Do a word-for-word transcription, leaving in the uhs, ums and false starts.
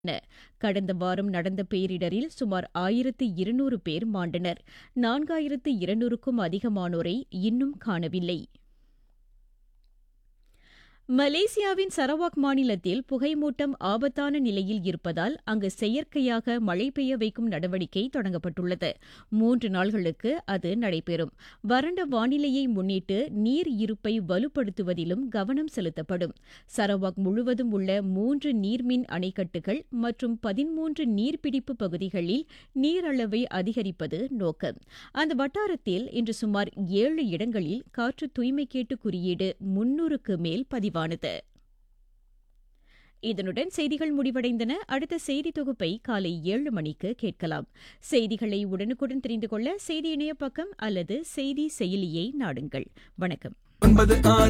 கடந்த வாரம் நடந்த பேரிடரில் சுமார் ஆயிரத்து இருநூறு பேர் மாண்டனர். நான்காயிரத்து இருநூறுக்கும் அதிகமானோரை இன்னும் காணவில்லை. மலேசியாவின் சரவாக் மாநிலத்தில் புகைமூட்டம் ஆபத்தான நிலையில் இருப்பதால் அங்கு செயற்கையாக மழை பெய்ய வைக்கும் நடவடிக்கை தொடங்கப்பட்டுள்ளது. மூன்று நாள்களுக்கு அது நடைபெறும். வறண்ட வானிலையை முன்னிட்டு நீர் இருப்பை வலுப்படுத்துவதிலும் கவனம் செலுத்தப்படும். சரவாக் முழுவதும் உள்ள மூன்று நீர்மின் அணைக்கட்டுகள் மற்றும் பதிமூன்று நீர்பிடிப்பு பகுதிகளில் நீரளவை அதிகரிப்பது நோக்கம். அந்த வட்டாரத்தில் இன்று சுமார் ஏழு இடங்களில் காற்று தூய்மைக்கேட்டு குறியீடு முன்னூறுக்கு மேல் பதிவானது. இதனுடன் செய்திகள் முடிவடைந்தன. அடுத்த செய்தி தொகுப்பை காலை ஏழு மணிக்கு கேட்கலாம். செய்திகளை உடனுக்குடன் தெரிந்து கொள்ள செய்தி இணைய பக்கம் அல்லது செய்தி செயலியை நாடுங்கள். வணக்கம்.